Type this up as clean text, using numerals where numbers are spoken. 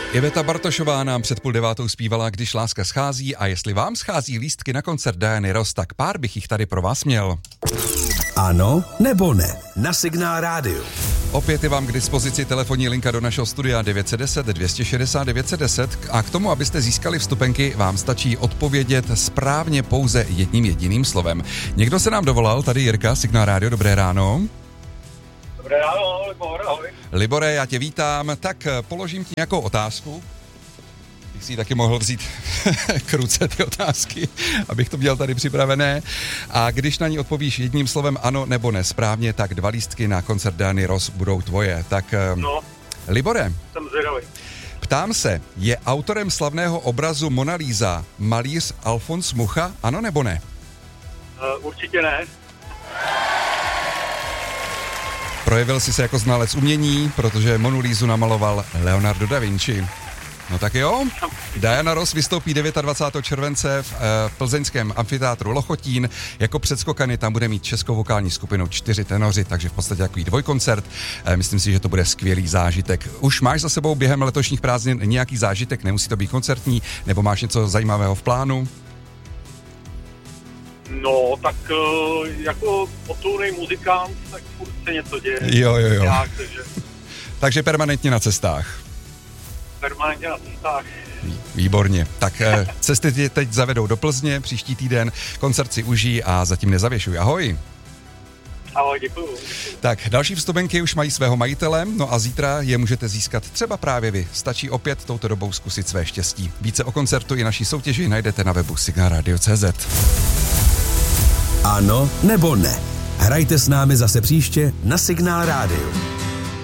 Iveta Bartošová nám před 8:30 zpívala Když láska schází, a jestli vám schází lístky na koncert Diany Ross, tak pár bych jich tady pro vás měl. Ano nebo ne? Na Signál rádiu. Opět je vám k dispozici telefonní linka do našeho studia 910 260 910 a k tomu, abyste získali vstupenky, vám stačí odpovědět správně pouze jedním jediným slovem. Někdo se nám dovolal, tady Jirka, Signál rádio, dobré ráno. Dobré ráno, Libor, ahoj. Libore, já tě vítám, tak položím ti nějakou otázku. Bych si ji taky mohl vzít k ruce ty otázky, abych to měl tady připravené. A když na ní odpovíš jedním slovem ano nebo ne správně, tak 2 lístky na koncert Diany Ross budou tvoje. Tak Libore, jsem zvědavý. Ptám se, je autorem slavného obrazu Mona Lisa malíř Alfons Mucha, ano nebo ne? Určitě ne. Projevil jsi se jako znalec umění, protože Monu Lisu namaloval Leonardo da Vinci. No tak jo, Diana Ross vystoupí 29. července v plzeňském amfiteátru Lochotín. Jako předskokany tam bude mít českou vokální skupinu 4 tenoři, takže v podstatě takový dvojkoncert. Myslím si, že to bude skvělý zážitek. Už máš za sebou během letošních prázdnin nějaký zážitek, nemusí to být koncertní, nebo máš něco zajímavého v plánu? No, tak jako potulný muzikant, tak furt se něco děje. Jo. Jak, Takže permanentně na cestách. Permanentně na cestách. Výborně. Tak cesty tě teď zavedou do Plzně příští týden, koncert si užij a zatím nezavěšuj. Ahoj. Ahoj, děkuju. Tak, další vstupenky už mají svého majitele, no a zítra je můžete získat třeba právě vy. Stačí opět touto dobou zkusit své štěstí. Více o koncertu i naší soutěži najdete na webu signalradio.cz. Ano nebo ne? Hrajte s námi zase příště na Signál rádiu.